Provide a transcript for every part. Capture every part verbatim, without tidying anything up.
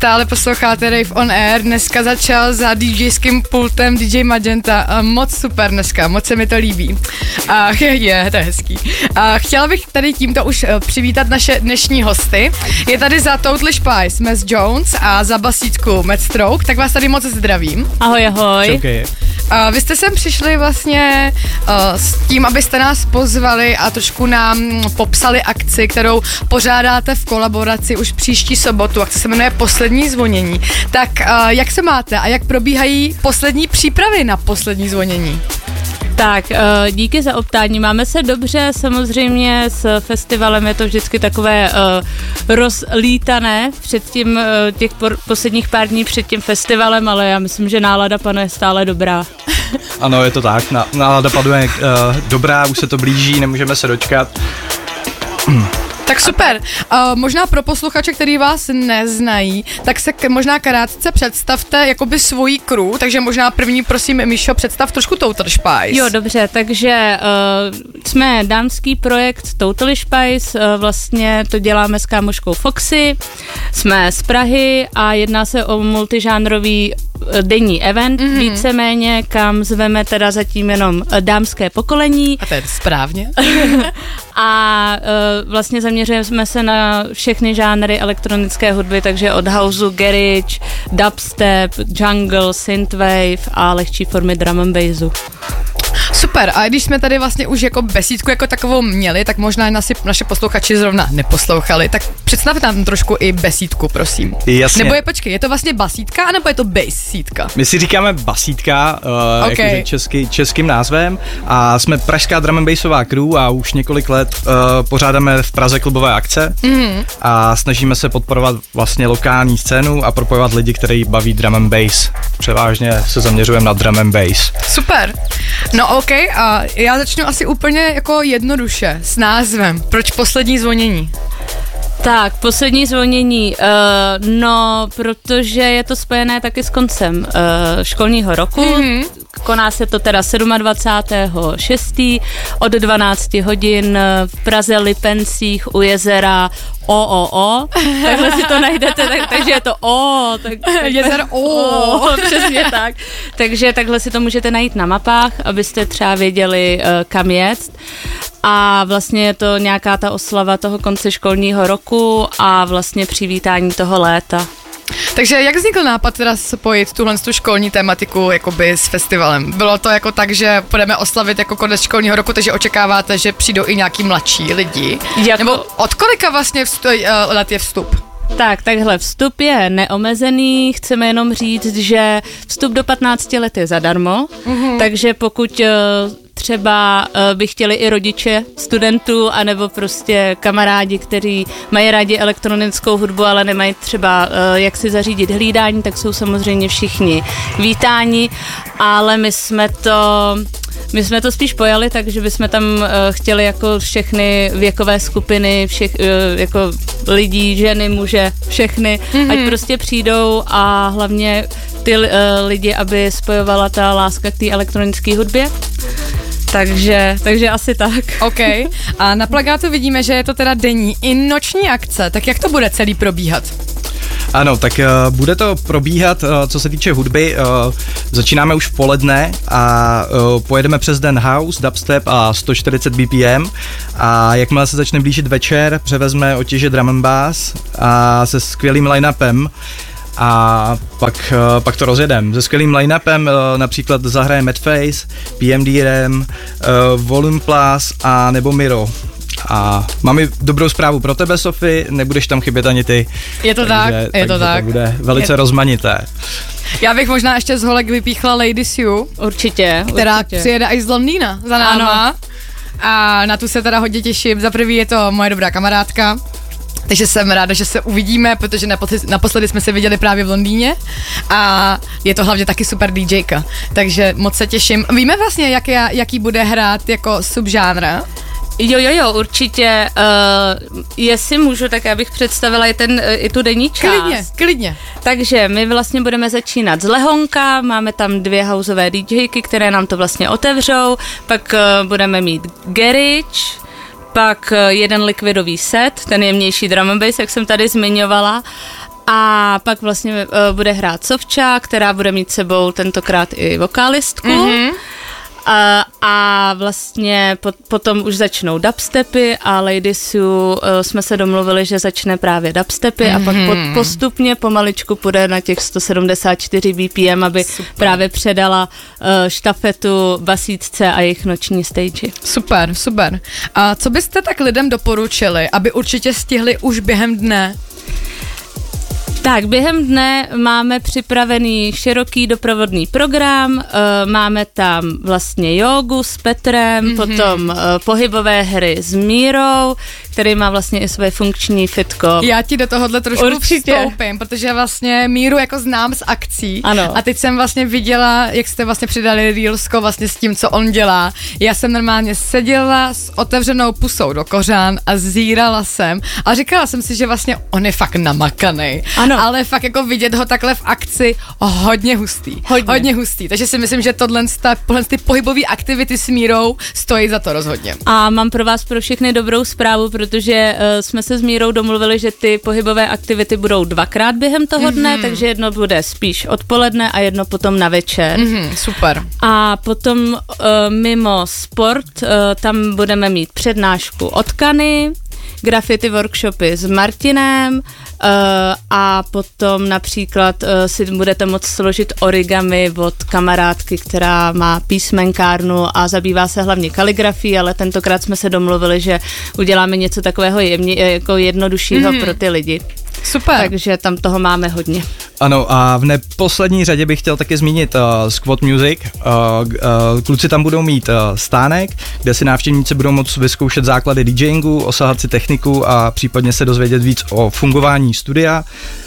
Stále posloucháte Rave on Air, dneska začal za DJským pultem D J Magenta, a moc super dneska, moc se mi to líbí. A je, to je hezký. A chtěla bych tady tímto už přivítat naše dnešní hosty. Je tady za Totally Spice Mess Jones a za basítku Matt Stroke, tak vás tady moc zdravím. Ahoj, ahoj. Okay. A vy jste sem přišli vlastně uh, s tím, abyste nás pozvali a trošku nám popsali akci, kterou pořádáte v kolaboraci už příští sobotu. Akce se jmenuje Poslední zvonění. Tak uh, jak se máte a jak probíhají poslední přípravy na poslední zvonění? Tak, díky za optání. Máme se dobře, samozřejmě s festivalem je to vždycky takové uh, rozlítané před tím, uh, těch por- posledních pár dní před tím festivalem, ale já myslím, že nálada panuje stále dobrá. Ano, je to tak, nálada panuje uh, dobrá, už se to blíží, nemůžeme se dočkat. Tak super. Uh, možná pro posluchače, který vás neznají, tak se k, možná krátce představte jakoby svojí crew, takže možná první, prosím, Míšo, představ trošku Totally Spice. Jo, dobře, takže uh, jsme dámský projekt Totally Spice, uh, vlastně to děláme s kámoškou Foxy, jsme z Prahy a jedná se o multižánrový denní event, mm-hmm. víceméně, kam zveme teda zatím jenom dámské pokolení. A to je správně. A uh, vlastně zaměřujeme se na všechny žánry elektronické hudby, takže od houseu, garage, dubstep, jungle, synthwave a lehčí formy drum and bassu. Super, a když jsme tady vlastně už jako besídku jako takovou měli, tak možná nasi, naše posluchači zrovna neposlouchali, tak představte nám trošku i besídku, prosím. Jasně. Nebo je, počkej, je to vlastně basídka, anebo je to basídka? My si říkáme basídka, uh, okay. jakože český, českým názvem, a jsme pražská drum and bassová crew a už několik let uh, pořádáme v Praze klubové akce mm. a snažíme se podporovat vlastně lokální scénu a propojovat lidi, kteří baví drum and bass. Převážně se zaměřujeme na drum and bass. Super. No ok, a já začnu asi úplně jako jednoduše s názvem. Proč Poslední zvonění? Tak, Poslední zvonění, uh, no, protože je to spojené taky s koncem uh, školního roku. Mm-hmm. Koná se to teda dvacátého sedmého šestého od dvanácti hodin v Praze Lipencích u jezera O O O. Takhle si to najdete, tak, takže je to O. Tak, tak, Jezero O. O. Přesně tak. Takže takhle si to můžete najít na mapách, abyste třeba věděli, uh, kam jet. A vlastně je to nějaká ta oslava toho konce školního roku a vlastně přivítání toho léta. Takže jak vznikl nápad teda spojit tuhle tu školní tematiku jakoby s festivalem? Bylo to jako tak, že budeme oslavit jako konec školního roku, takže očekáváte, že přijdou i nějaký mladší lidi? Jako... Nebo od kolika vlastně vstup, uh, let je vstup? Tak, takhle, vstup je neomezený, chceme jenom říct, že vstup do patnácti let je zadarmo, mm-hmm. takže pokud uh, třeba uh, by chtěli i rodiče studentů, anebo prostě kamarádi, kteří mají rádi elektronickou hudbu, ale nemají třeba uh, jak si zařídit hlídání, tak jsou samozřejmě všichni vítáni, ale my jsme to... My jsme to spíš pojali, takže bychom tam uh, chtěli jako všechny věkové skupiny, všech, uh, jako lidí, ženy, muže, všechny, mm-hmm. ať prostě přijdou a hlavně ty uh, lidi, aby spojovala ta láska k té elektronické hudbě. Takže, takže asi tak. OK. A na plakátu vidíme, že je to teda denní i noční akce, tak jak to bude celý probíhat? Ano, tak uh, bude to probíhat, uh, co se týče hudby. Uh, začínáme už v poledne a uh, pojedeme přes den house, dubstep a sto čtyřicet B P M a jakmile se začne blížit večer, převezme otěže drum and bass a se skvělým line-upem a pak, uh, pak to rozjedem. Se skvělým line-upem uh, například zahraje Madface, P M D R M, uh, Volume Plus a nebo Miro. A mám i dobrou zprávu pro tebe, Sofie, nebudeš tam chybět ani ty. Je to takže, tak, je to tak. To bude velice je... rozmanité. Já bych možná ještě z holek vypíchla Lady Sue. Určitě, která určitě. přijede i z Londýna za náma. Ano. A na tu se teda hodně těším. Za prvý je to moje dobrá kamarádka. Takže jsem ráda, že se uvidíme, protože naposledy, naposledy jsme se viděli právě v Londýně a je to hlavně taky super DJka. Takže moc se těším. Víme vlastně, jak je, jaký bude hrát jako subžánra? Jo, jo, jo, určitě. Uh, jestli můžu, tak já bych představila i, ten, i tu denní část. Klidně, klidně. Takže my vlastně budeme začínat z Lehonka, máme tam dvě houseové DJky, které nám to vlastně otevřou, pak uh, budeme mít garage, pak uh, jeden likvidový set, ten jemnější drum and bass, jak jsem tady zmiňovala, A pak vlastně uh, bude hrát Sovča, která bude mít sebou tentokrát i vokálistku. Mm-hmm. Uh, a vlastně po, potom už začnou dubstepy a Ladiesu uh, jsme se domluvili, že začne právě dubstepy mm-hmm. a pak pod, postupně pomaličku půjde na těch sto sedmdesát čtyři B P M, aby super. Právě předala uh, štafetu basítce a jejich noční stage. Super, super. A co byste tak lidem doporučili, aby určitě stihli už během dne? Tak, během dne máme připravený široký doprovodný program, uh, máme tam vlastně jógu s Petrem, mm-hmm. potom uh, pohybové hry s Mírou, který má vlastně i své funkční fitko. Já ti do tohohle trošku Určitě. vstoupím, protože vlastně Míru jako znám z akcí ano. a teď jsem vlastně viděla, jak jste vlastně přidali reelsko vlastně s tím, co on dělá. Já jsem normálně seděla s otevřenou pusou do kořán a zírala jsem a říkala jsem si, že vlastně on je fakt namakanej. Ano. Ale fakt jako vidět ho takhle v akci hodně hustý. Hodně, hodně hustý. Takže si myslím, že tohle ty pohybové aktivity s Mírou stojí za to rozhodně. A mám pro vás pro všechny dobrou zprávu, protože uh, jsme se s Mírou domluvili, že ty pohybové aktivity budou dvakrát během toho dne, mm-hmm. takže jedno bude spíš odpoledne a jedno potom na večer. Mm-hmm, super. A potom uh, mimo sport, uh, tam budeme mít přednášku od Kany, graffiti workshopy s Martinem uh, a potom například uh, si budete moct složit origami od kamarádky, která má písmenkárnu a zabývá se hlavně kaligrafií, ale tentokrát jsme se domluvili, že uděláme něco takového jemně, jako jednoduššího mm-hmm. pro ty lidi. Super. Takže tam toho máme hodně. Ano, a v neposlední řadě bych chtěl taky zmínit uh, Squad Music. Uh, uh, kluci tam budou mít uh, stánek, kde si návštěvníci budou moct vyzkoušet základy DJingu, osahat si techniku a případně se dozvědět víc o fungování studia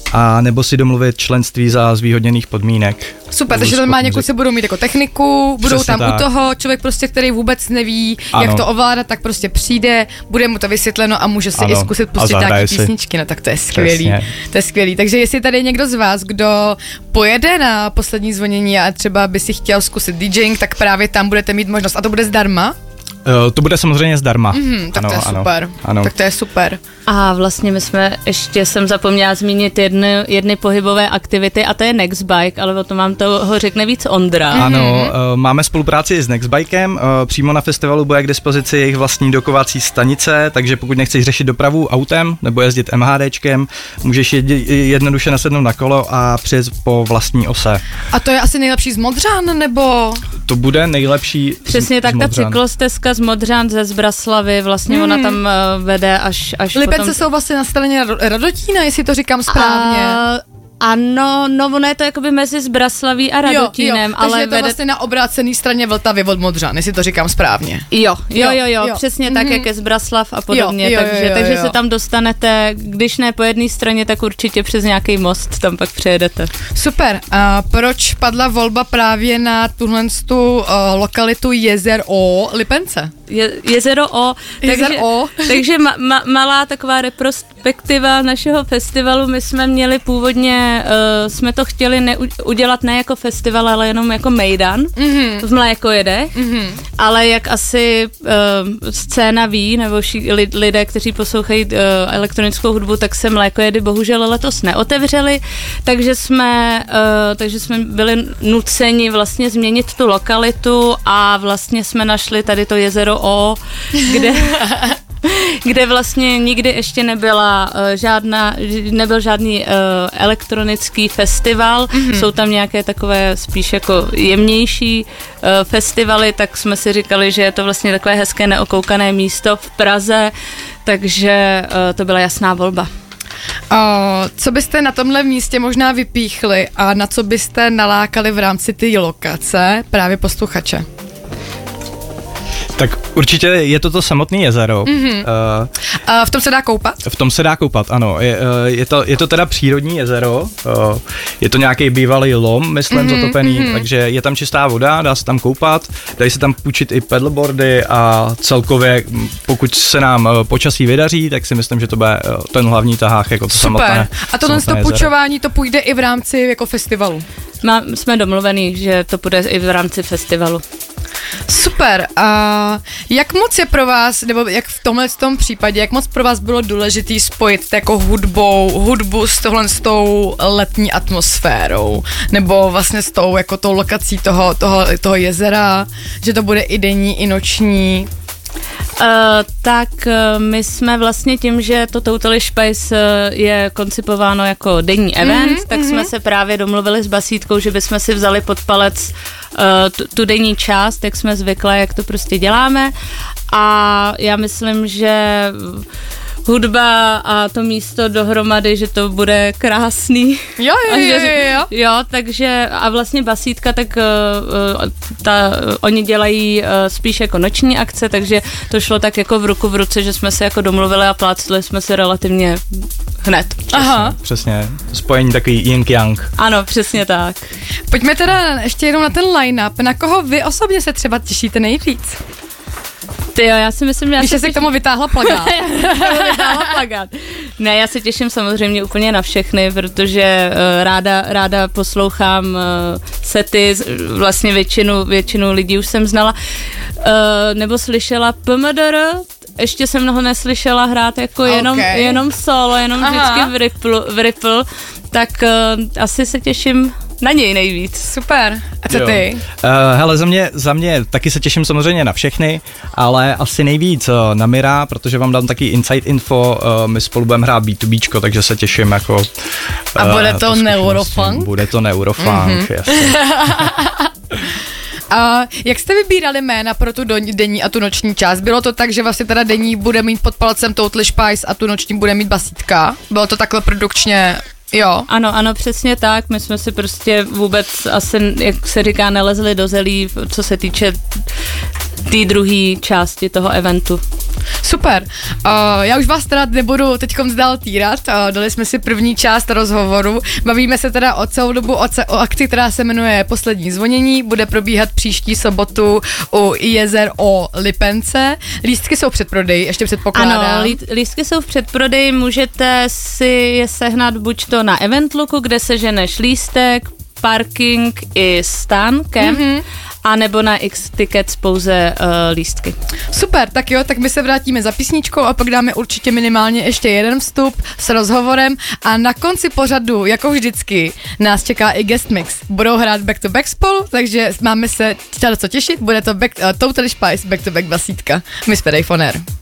a nebo si domluvit členství za zvýhodněných podmínek. Super, takže normálně kluci budou mít jako techniku, budou Přesně tam tak. u toho, člověk prostě, který vůbec neví, ano. jak to ovládat, tak prostě přijde, bude mu to vysvětleno a může si ano. i zkusit pustit nějaké písničky, no tak to je skvělý. Přesně. To je skvělý, takže jestli tady je někdo z vás, kdo pojede na poslední zvonění a třeba by si chtěl zkusit DJing, tak právě tam budete mít možnost a to bude zdarma? Uh, to bude samozřejmě zdarma. Mm, tak ano, to je super. Ano, ano. Tak to je super. A vlastně my jsme, ještě jsem zapomněla zmínit jedny, jedny pohybové aktivity a to je Nextbike, ale o tom vám toho řekne víc Ondra. Mm-hmm. Ano, uh, máme spolupráci s Nextbikem, uh, přímo na festivalu bude k dispozici jejich vlastní dokovací stanice, takže pokud nechceš řešit dopravu autem nebo jezdit MHDčkem, můžeš jed, jednoduše nasednout na kolo a přijet po vlastní ose. A to je asi nejlepší z Modřan, nebo? To bude nejlepší Přesně z, tak, z ta cyklostezka z Modřan ze Zbraslavy, vlastně mm. ona tam uh, vede až, až Lipence potom... jsou vlastně na straně Radotína, jestli to říkám správně. A... Ano, no ono je to jakoby mezi Zbraslaví a Radotínem, jo, jo, ale takže je to vede... vlastně na obrácené straně Vltavy od Modřan, jestli to říkám správně. Jo, jo, jo, jo, jo. přesně mm-hmm. tak, jak je Zbraslav a podobně, jo, jo, takže, jo, jo, takže jo. se tam dostanete, když ne po jedné straně, tak určitě přes nějaký most tam pak přejedete. Super, a proč padla volba právě na tuhle tu uh, lokalitu Jezer O Lipence? Je, jezero O, Jezer takže, O. takže ma, ma, malá taková retrospektiva našeho festivalu, my jsme měli původně, uh, jsme to chtěli ne, udělat ne jako festival, ale jenom jako mejdan mm-hmm. v Mlékojedech, mm-hmm. ale jak asi uh, scéna ví, nebo ši, li, lidé, kteří poslouchají uh, elektronickou hudbu, tak se Mlékojedy bohužel letos neotevřeli, takže jsme, uh, takže jsme byli nuceni vlastně změnit tu lokalitu a vlastně jsme našli tady to jezero O, kde, kde vlastně nikdy ještě nebyla uh, žádná, nebyl žádný uh, elektronický festival, mm-hmm. jsou tam nějaké takové spíš jako jemnější uh, festivaly, tak jsme si říkali, že je to vlastně takové hezké neokoukané místo v Praze, takže uh, to byla jasná volba. O, co byste na tomhle místě možná vypíchli a na co byste nalákali v rámci té lokace právě posluchače? Tak určitě je to to samotné jezero. Mm-hmm. Uh, uh, v tom se dá koupat? V tom se dá koupat, ano. Je, uh, je, to, je to teda přírodní jezero, uh, je to nějaký bývalý lom, myslím, mm-hmm, zatopený, mm-hmm. takže je tam čistá voda, dá se tam koupat, dají se tam půjčit i paddleboardy a celkově, pokud se nám uh, počasí vydaří, tak si myslím, že to bude uh, ten hlavní tahák, jako to Super. samotné. A tohle to půjčování, to půjde i v rámci jako festivalu? Má, jsme domluvený, že to půjde i v rámci festivalu. Super. A jak moc je pro vás, nebo jak v tomhle tom případě, jak moc pro vás bylo důležité spojit jako hudbou, hudbu s tohle s tou letní atmosférou, nebo vlastně s tou jako tou lokací toho, toho, toho jezera, že to bude i denní, i noční? Uh, tak uh, my jsme vlastně tím, že to Totally Spice uh, je koncipováno jako denní event, mm-hmm, tak mm-hmm. jsme se právě domluvili s Basítkou, že bychom si vzali pod palec uh, tu, tu denní část, jak jsme zvyklé, jak to prostě děláme, a já myslím, že hudba a to místo dohromady, že to bude krásný. Jo, jo, jo, jo, jo. Jo, takže a vlastně Basítka, tak uh, ta, oni dělají uh, spíš jako noční akce, takže to šlo tak jako v ruku v ruce, že jsme se jako domluvili a plácli jsme se relativně hned. Přesně, Aha. Přesně, spojení takový yin-yang. Ano, přesně tak. Pojďme teda ještě jenom na ten line-up. Na koho vy osobně se třeba těšíte nejvíc? Tyjo, já si myslím, já Když se jsi k tomu vytáhla plagát. vytáhla plagát. Ne, já se těším samozřejmě úplně na všechny, protože uh, ráda, ráda poslouchám uh, sety, vlastně většinu, většinu lidí už jsem znala, uh, nebo slyšela P M D R, ještě jsem mnoho neslyšela hrát jako jenom, okay. jenom solo, jenom Aha. vždycky v Ripple, v Ripple, tak uh, asi se těším na něj nejvíc. Super. A co jo. ty? Uh, hele, za mě, za mě taky se těším samozřejmě na všechny, ale asi nejvíc uh, na Mira, protože vám dám taky inside info, uh, my spolu budeme hrát B dva B, takže se těším jako... Uh, A bude to neurofunk? Bude to neurofunk, mm-hmm. jasně. A jak jste vybírali jména pro tu denní a tu noční část? Bylo to tak, že vlastně teda denní bude mít pod palcem Totally Spice a tu noční bude mít Basítka? Bylo to takhle produkčně... Jo. Ano, ano, přesně tak. My jsme si prostě vůbec asi, jak se říká, nelezli do zelí, co se týče té druhé části toho eventu. Super. Uh, já už vás teda nebudu teďkom dál týrat. Uh, dali jsme si první část rozhovoru. Bavíme se teda o celou dobu o, ce- o akci, která se jmenuje Poslední zvonění. Bude probíhat příští sobotu u jezer o Lipence. Lístky jsou v předprodeji, ještě předpokládám. Ano, lí- lístky jsou v předprodeji, můžete si je sehnat buď to na Eventlooku, kde seženeš lístek, parking i stan, kemp, mm-hmm. a nebo na X-Tickets pouze uh, lístky. Super, tak jo, tak my se vrátíme za písničkou a pak dáme určitě minimálně ještě jeden vstup s rozhovorem a na konci pořadu, jako vždycky, nás čeká i guest mix. Budou hrát back to back spolu, takže máme se co těšit, bude to back, uh, Totally Spice back to back Basítka. My jsme Dave on Air.